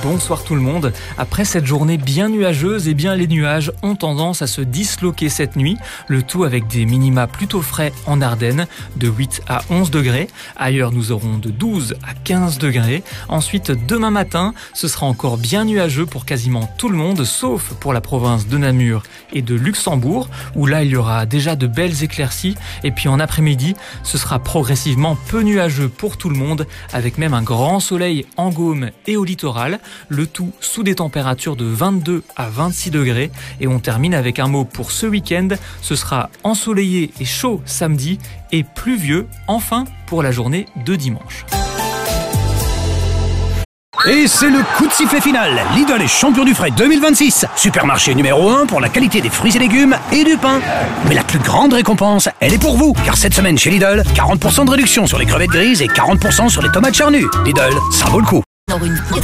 Bonsoir tout le monde. Après cette journée bien nuageuse, les nuages ont tendance à se disloquer cette nuit. Le tout avec des minima plutôt frais en Ardennes, de 8 à 11 degrés. Ailleurs, nous aurons de 12 à 15 degrés. Ensuite, demain matin, ce sera encore bien nuageux pour quasiment tout le monde, sauf pour la province de Namur et de Luxembourg, où là, il y aura déjà de belles éclaircies. Et puis en après-midi, ce sera progressivement peu nuageux pour tout le monde, avec même un grand soleil en Gaume et au littoral. Le tout sous des températures de 22 à 26 degrés. Et on termine avec un mot pour ce week-end. Ce sera ensoleillé et chaud samedi et pluvieux enfin pour la journée de dimanche. Et c'est le coup de sifflet final. Lidl est champion du frais 2026. Supermarché numéro 1 pour la qualité des fruits et légumes et du pain. Mais la plus grande récompense, elle est pour vous. Car cette semaine chez Lidl, 40% de réduction sur les crevettes grises et 40% sur les tomates charnues. Lidl, ça vaut le coup.